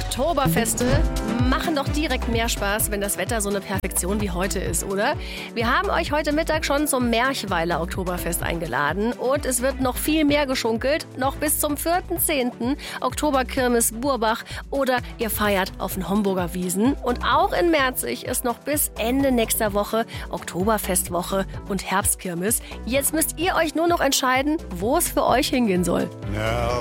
Oktoberfeste machen doch direkt mehr Spaß, wenn das Wetter so eine Perfektion wie heute ist, oder? Wir haben euch heute Mittag schon zum Merchweiler Oktoberfest eingeladen und es wird noch viel mehr geschunkelt, noch bis zum 4.10. Oktoberkirmes Burbach oder ihr feiert auf den Homburger Wiesen. Und auch in Merzig ist noch bis Ende nächster Woche Oktoberfestwoche und Herbstkirmes. Jetzt müsst ihr euch nur noch entscheiden, wo es für euch hingehen soll. Ja,